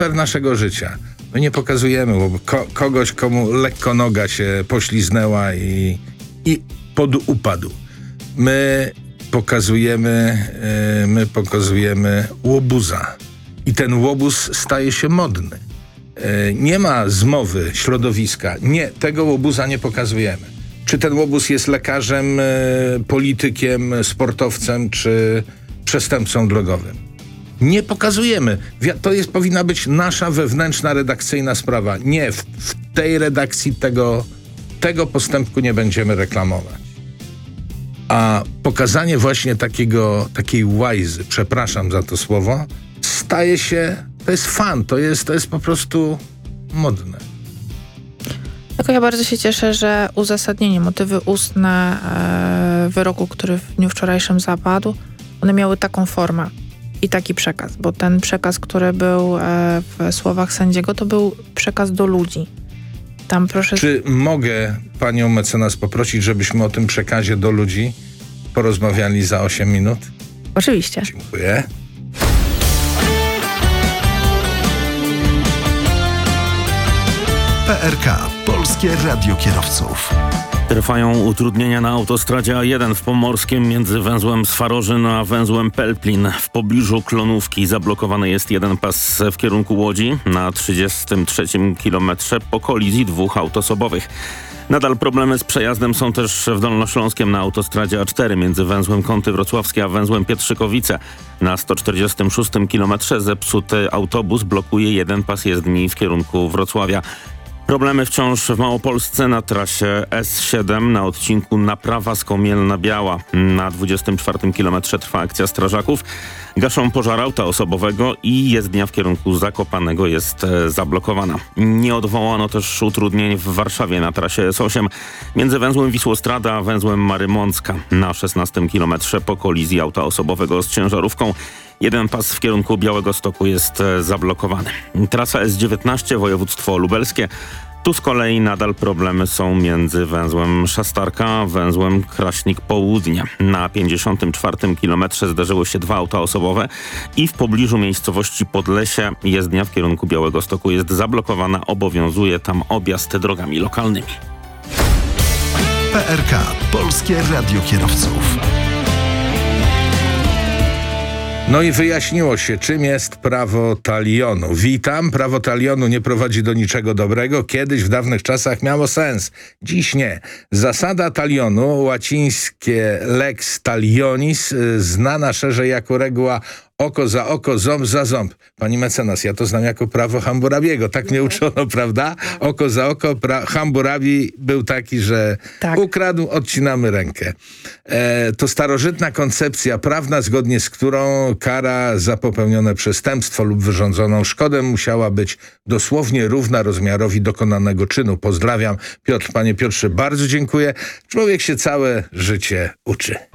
sfer naszego życia. My nie pokazujemy kogoś, komu lekko noga się pośliznęła i upadł. My pokazujemy łobuza. I ten łobuz staje się modny. Nie ma zmowy środowiska. Nie, tego łobuza nie pokazujemy. Czy ten łobuz jest lekarzem, politykiem, sportowcem, czy przestępcą drogowym? Nie pokazujemy. Powinna być nasza wewnętrzna, redakcyjna sprawa. Nie, w tej redakcji tego postępku nie będziemy reklamować. A pokazanie właśnie takiej łajzy, przepraszam za to słowo, staje się, to jest fan, to jest po prostu modne. Tylko ja bardzo się cieszę, że uzasadnienie, motywy ustne wyroku, który w dniu wczorajszym zapadł, one miały taką formę i taki przekaz, bo ten przekaz, który był w słowach sędziego, to był przekaz do ludzi. Tam proszę... Czy mogę panią mecenas poprosić, żebyśmy o tym przekazie do ludzi porozmawiali za 8 minut? Oczywiście. Dziękuję. PRK, Polskie Radio Kierowców. Trwają utrudnienia na autostradzie A1 w Pomorskiem między węzłem Swarożyn a węzłem Pelplin. W pobliżu Klonówki zablokowany jest jeden pas w kierunku Łodzi na 33 kilometrze po kolizji dwóch aut osobowych. Nadal problemy z przejazdem są też w Dolnośląskiem na autostradzie A4 między węzłem Kąty Wrocławskie a węzłem Pietrzykowice. Na 146 kilometrze zepsuty autobus blokuje jeden pas jezdni w kierunku Wrocławia. Problemy wciąż w Małopolsce na trasie S7 na odcinku Naprawa-Skomielna-Biała. Na 24 kilometrze trwa akcja strażaków. Gaszą pożar auta osobowego i jezdnia w kierunku Zakopanego jest zablokowana. Nie odwołano też utrudnień w Warszawie na trasie S8 między węzłem Wisłostrada a węzłem Marymącka. Na 16 kilometrze po kolizji auta osobowego z ciężarówką jeden pas w kierunku Białegostoku jest zablokowany. Trasa S19 województwo lubelskie. Tu z kolei nadal problemy są między węzłem Szastarka a węzłem Kraśnik Południe. Na 54 kilometrze zdarzyły się dwa auta osobowe i w pobliżu miejscowości Podlesie jezdnia w kierunku Białegostoku jest zablokowana. Obowiązuje tam objazd drogami lokalnymi. PRK, Polskie Radio Kierowców. No i wyjaśniło się, czym jest prawo talionu. Witam, prawo talionu nie prowadzi do niczego dobrego. Kiedyś w dawnych czasach miało sens, dziś nie. Zasada talionu, łacińskie lex talionis, znana szerzej jako reguła oko za oko, ząb za ząb. Pani mecenas, ja to znam jako prawo Hammurabiego. Tak mnie uczono, prawda? Oko za oko. Hammurabi był taki, że ukradł, odcinamy rękę. To starożytna koncepcja prawna, zgodnie z którą kara za popełnione przestępstwo lub wyrządzoną szkodę musiała być dosłownie równa rozmiarowi dokonanego czynu. Pozdrawiam. Piotr, panie Piotrze, bardzo dziękuję. Człowiek się całe życie uczy.